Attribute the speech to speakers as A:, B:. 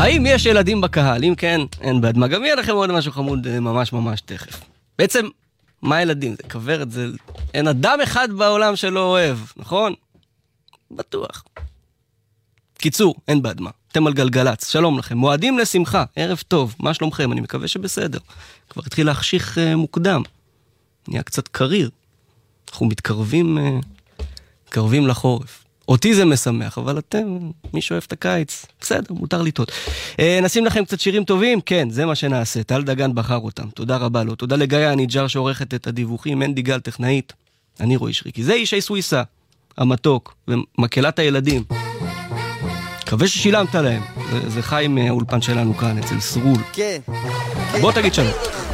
A: האם יש ילדים בקהל? אם כן, אין בהדמה. גם יהיה לכם עוד משהו חמוד ממש ממש תכף. בעצם, מה ילדים? זה כברת, זה... אין אדם אחד בעולם שלא אוהב, נכון? בטוח. קיצור, אין בהדמה. אתם על גלגלץ, שלום לכם. מועדים לשמחה, ערב טוב. מה שלומכם? אני מקווה שבסדר. כבר התחיל להחשיך מוקדם. נהיה קצת קריר. אנחנו מתקרבים לחורף. אותי זה משמח, אבל אתם, מי שאוהב את הקיץ, בסדר, מותר לטעות. נשים לכם קצת שירים טובים? כן, זה מה שנעשה. טל דגן בחר אותם. תודה רבה לו. תודה לגיא הניג'ר שעורכת את הדיווחים. מנדי גל טכנאית. אני רועי שריקי. זה אישי סוויסה, המתוק, ומקהלת הילדים. מקווה ששילמת להם. זה חי מהאולפן שלנו כאן, אצל סרול.
B: כן.
A: בוא תגיד שלום.